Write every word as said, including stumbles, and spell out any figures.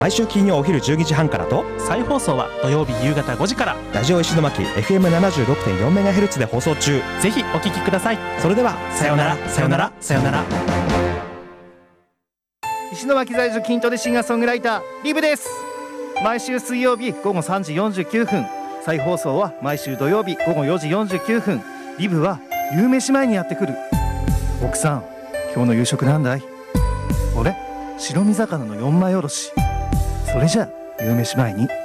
毎週金曜お昼じゅうにじはんからと、 再放送は土曜日夕方ごじから。 ラジオ石巻 エフエムななじゅうろくてんよんメガヘルツ で放送中。 ぜひお聞きください。 それではさよならさよならさよなら。 石巻在住筋トレシンガーソングライターリブです。毎週水曜日午後さんじよんじゅうきゅうふん、再放送は毎週土曜日午後よじよんじゅうきゅうふん。リブは夕飯前にやってくる。奥さん、今日の夕食なんだい？俺、白身魚の四枚おろし。それじゃあ夕飯前に。